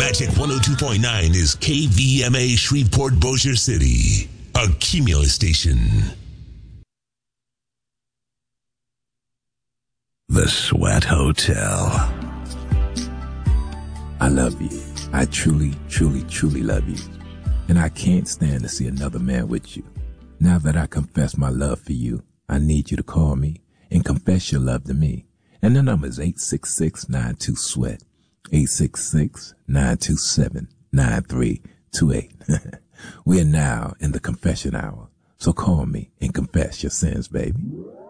Magic 102.9 is KVMA Shreveport Bossier City, a Cumulus station. The Sweat Hotel. I love you. I truly, truly, truly love you. And I can't stand to see another man with you. Now that I confess my love for you, I need you to call me and confess your love to me. And the number is 866-92-SWEAT. 866-927-9328. We are now in the confession hour. So call me and confess your sins, baby.